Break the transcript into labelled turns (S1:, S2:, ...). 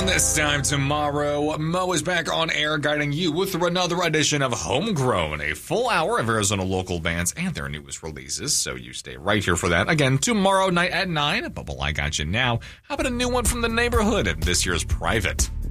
S1: This time tomorrow, Mo is back on air guiding you with another edition of Homegrown, a full hour of Arizona local bands and their newest releases, so you stay right here for that. Again, tomorrow night at 9, but while I got you now, how about a new one from the neighborhood, this year's Private.